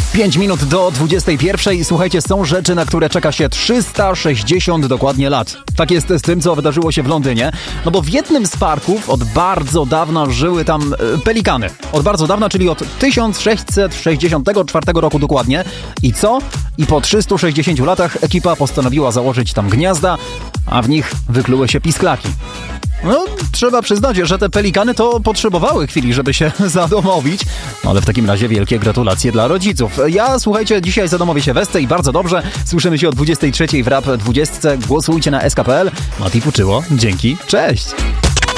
5 minut do 21. Słuchajcie, są rzeczy, na które czeka się 360 dokładnie lat. Tak jest z tym, co wydarzyło się w Londynie. No bo w jednym z parków od bardzo dawna żyły tam pelikany. Od bardzo dawna, czyli od 1664 roku dokładnie. I co? I po 360 latach ekipa postanowiła założyć tam gniazda, a w nich wykluły się pisklaki. No, trzeba przyznać, że te pelikany to potrzebowały chwili, żeby się zadomowić. No, ale w takim razie wielkie gratulacje dla rodziców. Ja, słuchajcie, dzisiaj zadomowię się Westę i bardzo dobrze. Słyszymy się o 23 w Rap 20. Głosujcie na SK.pl. Mati Puczyło. Dzięki. Cześć!